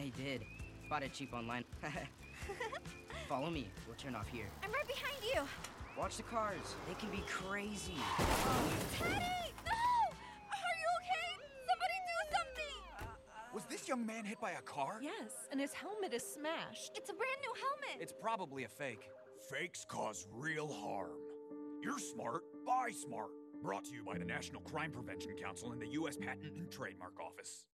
I did. Bought it cheap online. Follow me. We'll turn off here. I'm right behind you. Watch the cars. They can be crazy. Teddy! No! Are you okay? Somebody do something! Was this young man hit by a car? Yes, and his helmet is smashed. It's a brand new helmet. It's probably a fake. Fakes cause real harm. You're smart, buy smart. Brought to you by the National Crime Prevention Council and the U.S. Patent and Trademark Office.